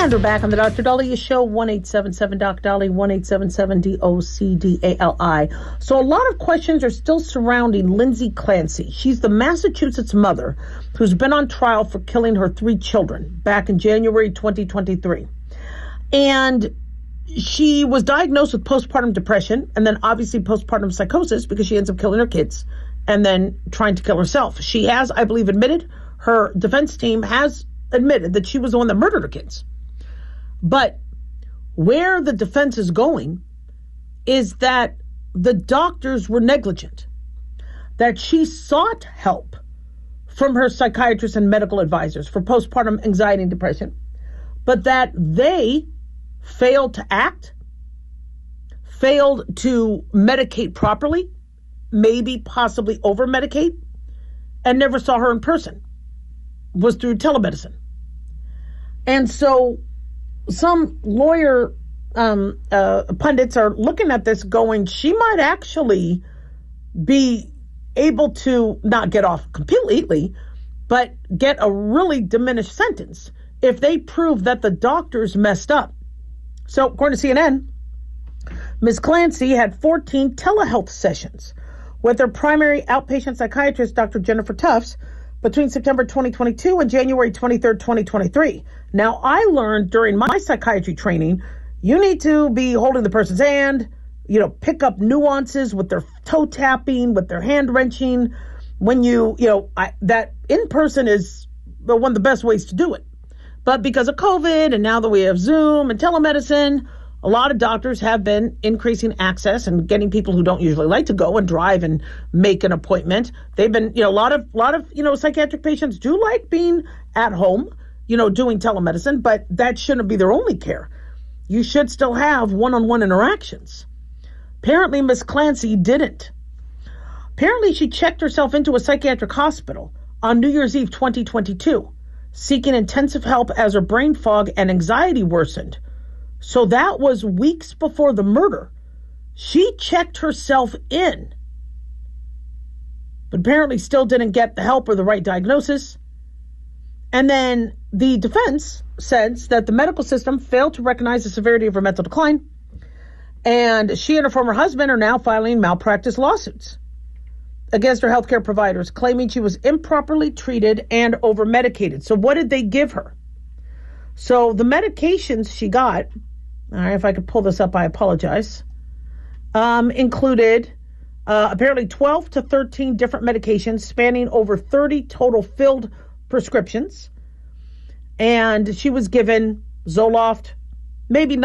And we're back on the Dr. Daliah Show, 1-877-DOC-DALI, 1-877-DOC-DALI. So a lot of questions are still surrounding Lindsay Clancy. She's the Massachusetts mother who's been on trial for killing her 3 children back in January 2023. And she was diagnosed with postpartum depression and then obviously postpartum psychosis because she ends up killing her kids and then trying to kill herself. She has, I believe, admitted, her defense team has admitted that she was the one that murdered her kids. But where the defense is going is that the doctors were negligent, that she sought help from her psychiatrists and medical advisors for postpartum anxiety and depression, but that they failed to act, failed to medicate properly, maybe possibly over-medicate, and never saw her in person, was through telemedicine. And so some lawyer pundits are looking at this going, she might actually be able to not get off completely, but get a really diminished sentence if they prove that the doctors messed up. So according to CNN, Ms. Clancy had 14 telehealth sessions with her primary outpatient psychiatrist, Dr. Jennifer Tufts, between September 2022 and January 23rd, 2023. Now, I learned during my psychiatry training, you need to be holding the person's hand, pick up nuances with their toe tapping, with their hand wrenching. When that in person is one of the best ways to do it. But because of COVID and now that we have Zoom and telemedicine, a lot of doctors have been increasing access and getting people who don't usually like to go and drive and make an appointment. They've been, a lot of psychiatric patients do like being at home, doing telemedicine, but that shouldn't be their only care. You should still have one-on-one interactions. Apparently, Miss Clancy didn't. Apparently, she checked herself into a psychiatric hospital on New Year's Eve 2022, seeking intensive help as her brain fog and anxiety worsened. So that was weeks before the murder. She checked herself in, but apparently still didn't get the help or the right diagnosis. And then the defense says that the medical system failed to recognize the severity of her mental decline. And she and her former husband are now filing malpractice lawsuits against her healthcare providers, claiming she was improperly treated and over-medicated. So what did they give her? So the medications she got, all right, if I could pull this up, I apologize, included apparently 12 to 13 different medications spanning over 30 total filled prescriptions. And she was given Zoloft, maybe